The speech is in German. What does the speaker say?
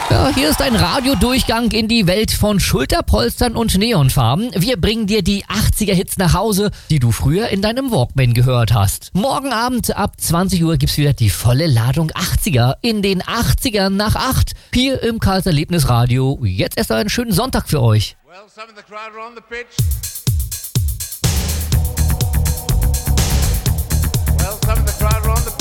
Ja, hier ist ein Radiodurchgang in die Welt von Schulterpolstern und Neonfarben. Wir bringen dir die 80er-Hits nach Hause, die du früher in deinem Walkman gehört hast. Morgen Abend ab 20 Uhr gibt's wieder die volle Ladung 80er in den 80ern nach 8. Hier im Karls Erlebnisradio. Jetzt erst einen schönen Sonntag für euch. Well, some of the crowd are on the pitch. Well, some of the crowd are on the